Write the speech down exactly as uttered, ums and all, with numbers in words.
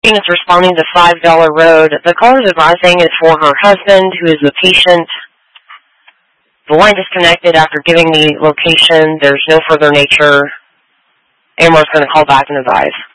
Is responding to five Dollar Road. The caller is advising it's for her husband, who is the patient. The line disconnected after giving the location. There's no further nature. Amber's going to call back and advise.